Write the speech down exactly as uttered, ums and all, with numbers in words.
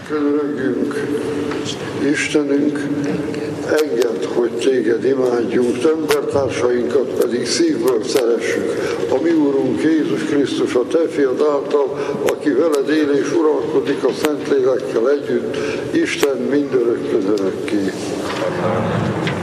Könyörögjünk, Istenünk, engedd, hogy téged imádjunk, embertársainkat pedig szívből szeressük. A mi Úrunk Jézus Krisztus, a te fiad által, aki veled él és uralkodik a Szentlélekkel együtt, Isten mindörökkön örökké.